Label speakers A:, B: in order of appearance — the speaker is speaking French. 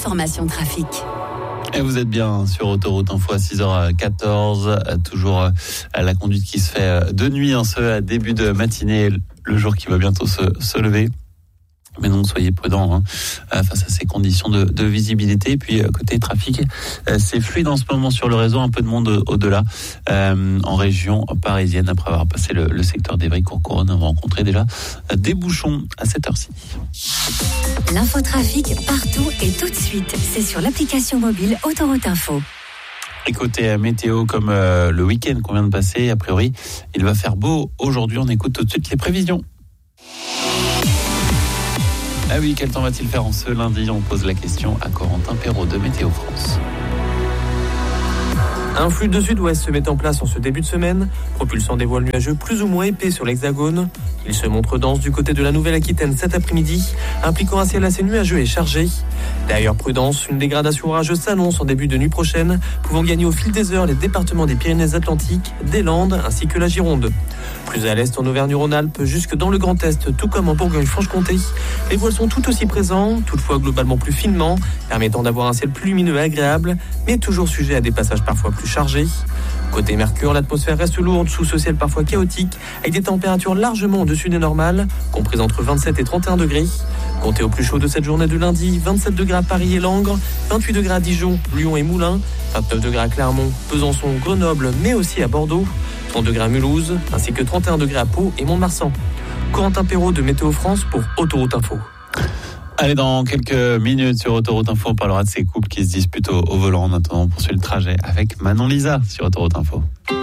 A: l'information trafic.
B: Et vous êtes bien sur Autoroute Info à 6h14, toujours la conduite qui se fait de nuit en ce début de matinée, le jour qui va bientôt se lever. Mais donc soyez prudents face à ces conditions de visibilité. Et puis côté trafic, c'est fluide en ce moment sur le réseau, un peu de monde au-delà en région parisienne. Après avoir passé le secteur d'Évry, Courcouronnes, on va rencontrer déjà des bouchons à cette heure-ci.
A: L'infotrafic partout et tout de suite, c'est sur l'application mobile Autoroute Info.
B: Et côté météo, comme le week-end qu'on vient de passer, a priori, il va faire beau aujourd'hui. On écoute tout de suite les prévisions. Ah oui, quel temps va-t-il faire en ce lundi ? On pose la question à Corentin Perrault de Météo France.
C: Un flux de sud-ouest se met en place en ce début de semaine, propulsant des voiles nuageux plus ou moins épais sur l'Hexagone. Il se montre dense du côté de la Nouvelle-Aquitaine cet après-midi, impliquant un ciel assez nuageux et chargé. D'ailleurs, prudence, une dégradation orageuse s'annonce en début de nuit prochaine, pouvant gagner au fil des heures les départements des Pyrénées-Atlantiques, des Landes ainsi que la Gironde. Plus à l'est en Auvergne-Rhône-Alpes, jusque dans le Grand Est, tout comme en Bourgogne-Franche-Comté, les voiles sont tout aussi présents, toutefois globalement plus finement, permettant d'avoir un ciel plus lumineux et agréable, mais toujours sujet à des passages parfois plus chargés. Côté Mercure, l'atmosphère reste lourde sous ce ciel parfois chaotique, avec des températures largement au-dessus des normales, comprises entre 27 et 31 degrés. Comptez au plus chaud de cette journée de lundi, 27 degrés à Paris et Langres, 28 degrés à Dijon, Lyon et Moulins, 29 degrés à Clermont, Besançon, Grenoble, mais aussi à Bordeaux, 30 degrés à Mulhouse, ainsi que 31 degrés à Pau et Mont-de-Marsan. Corentin Perrault de Météo France pour Autoroute Info.
B: Allez, dans quelques minutes sur Autoroute Info, on parlera de ces couples qui se disputent au volant. En attendant, on poursuit le trajet avec Manon Lisa sur Autoroute Info.